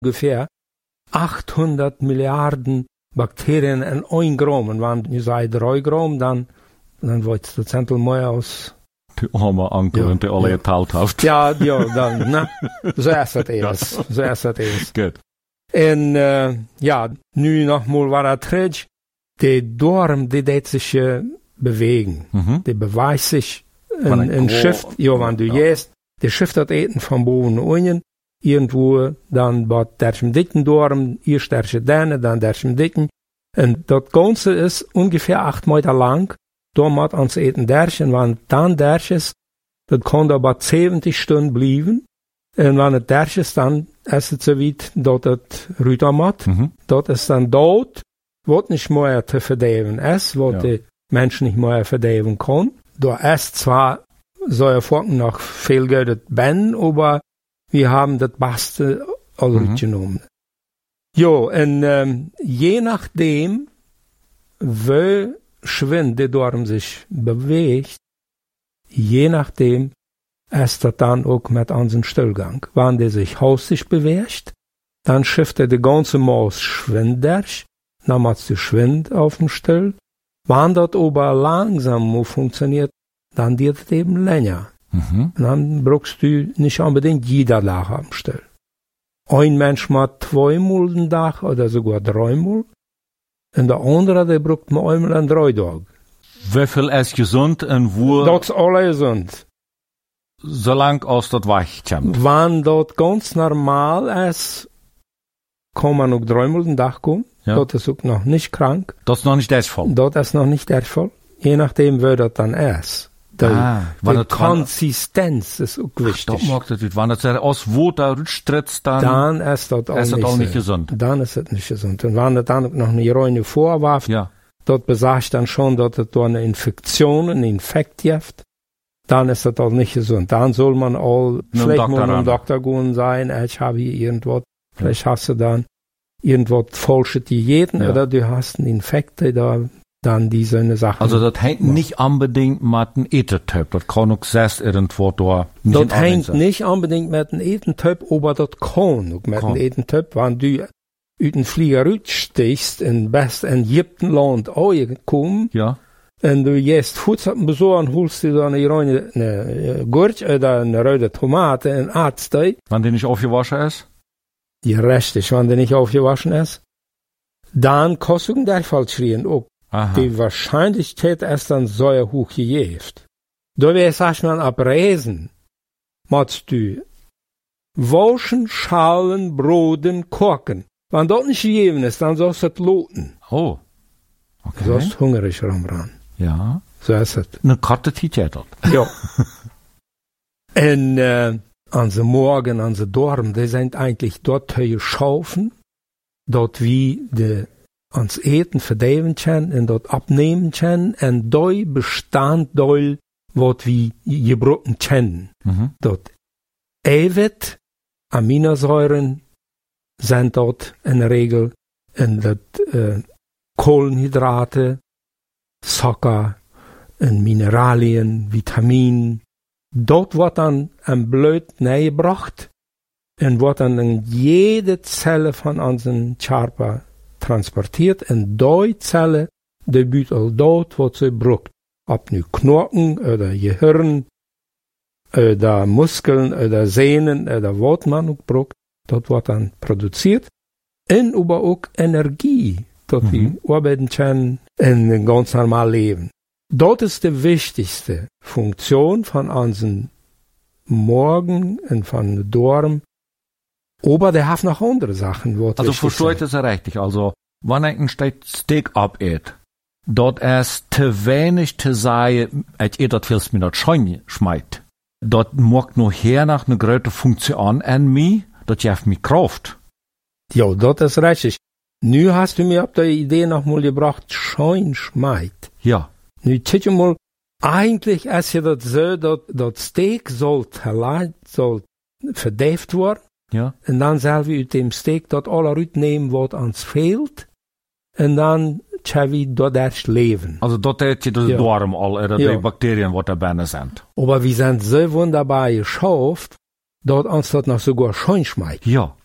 ungefähr 800 Milliarden Bakterien in 1 Gramm. Und wenn je zei 3 Gramm, dann wordt het centel mooi als... Die arme Anker und die alle geteilt haft. Ja, dan, nou, zo is het eens. Zo is het eens. Goed. En nu nogmaals waar het terug. De darm, die deed zich bewegen. Die beweist zich een shift. Ja, wanneer du jeest, de shift dat eten van boven naar onder. Irgendwo, dan wat derchen dicken darm, eerst derchen dan derchen dicken. En dat ganze is ongeveer 8 meter lang. Door moet ons eten derchen, want dan derches, dat kan er wat 70 stunden blijven. En wanneer het derches, dan is het zoiets dat het ruiter moet. Dat is dan dood, wat niet meer te verdelen is, wat de mensen niet meer verdelen kan. Door is zwar, zou je volgen nog veel geld ben, maar we hebben het beste al genomen. Jo, en je nachdem, wie schwind de darm zich beweegt, je nachdem ist das dann auch mit unserem Stillgang. Wenn der sich hausig bewegt, dann schifft de ganze Maus schwindrig, dann macht du schwind auf dem Still. Wenn das aber langsam funktioniert, dann wird es eben länger. Dann brauchst du nicht unbedingt jeder Tag am Still. Ein Mensch macht 2-mal den Tag oder sogar 3-mal. Und der andere, der braucht mal einmal an 3 Tagen. Wie viel ist gesund und wo? Das ist alles gesund. Solange als das weich kommt. Wenn das ganz normal ist, kann man auch 3-mal den Tag kommen. Ja. Das ist auch noch nicht krank. Das ist noch nicht der Fall. Das ist noch nicht der Fall. Je nachdem, wer das dann ist. Die Konsistenz ist auch wichtig. Das mag das nicht. Wenn das aus wo da rutscht, dann ist das auch nicht gesund. Dann ist es nicht gesund. Und wenn das dann auch noch eine reine vorwirft, das besagt dann schon, dass es da eine Infektion, ein Infekt gibt, dann ist das auch nicht gesund. Dann soll man auch vielleicht mal zum Doktor gehen sein, ich habe hier irgendwas, vielleicht hast du dann irgendwas falsche Diäten oder du hast einen Infekt, der dann diese Sachen. Also das hängt nicht unbedingt mit dem Etentyp, das kann auch selbst irgendwo da. Das hängt nicht unbedingt mit dem Etentyp, aber das kann auch mit dem Etentyp, wenn du uit den Flieger uitstijgst in best in Egyptenland kommst, en du jetzt voedsel bezogen, holst du dan een gurk oder eine rode Tomate en aatst die. Wenn die nicht aufgewaschen ist? Ja, richtig, wenn die nicht aufgewaschen ist. Dann kannst du der Fall schreien auch. Die Wahrscheinlichkeit ist dann sehr hoch gejäft. Da wir sagst man abresen, musst du waschen, schalen, broden, kochen. Wenn das nicht gegeben ist, dann sollst du es loten. Oh. Okay. Du sollst hungrig rumrennen. Ja. So ist es. Eine Karte tut das. Ja. Und unsere Morgen, unsere Dorm, die sind eigentlich dort geschaffen, dort wie die uns eten verdeven können und dort abnehmen können und dort bestand dort, was wir gebrochen können. Dort Eiwit, Aminosäuren sind dort in der Regel und das Kohlenhydrate, Zucker, und Mineralien, Vitaminen. Dort wird dann ein Blut gebracht und wird dann in jede Zelle von unserem Körper transportiert und die Zelle, die büht all dort, was sie braucht. Ob nu Knochen oder Gehirn oder Muskeln oder Sehnen oder was man auch braucht, dort wird dann produziert. Und aber auch Energie, dort wir arbeiten können in ein ganz normales Leben. Dort ist die wichtigste Funktion von unserem Morgen und von der Dorm. Aber der hat noch andere Sachen. Also verstehe ich das ja richtig. Also, wenn ich ein Steak abät, dort ist zu wenig zu sagen, ich das vieles mir das Schein schmeißt. Dort mag noch her nach eine große Funktion an mir, das gibt mir Kraft. Ja, das ist richtig. Nu hast du mir auf die Idee noch mal gebracht, Schein schmeißt. Ja. Nu tut je mal, eigentlich ist ja das so, dat Steak soll verdeft worden. Ja. En dan zullen we uit dem Steak dat alle uitnemen wat ons fehlt. En dan zullen we dat erst leven. Also dort hat je de Darm al, die Bakterien, wat daarbij zijn. Aber wir sind so wunderbar geschafft, dat uns das noch sogar schön schmeckt. Ja.